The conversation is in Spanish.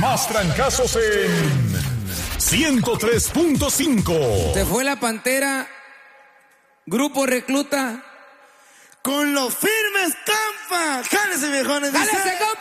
más trancazos en 103.5. Se fue la Pantera, Grupo Recluta. Con los firmes Campa. Jálese, viejones. ¡Jálese, compa!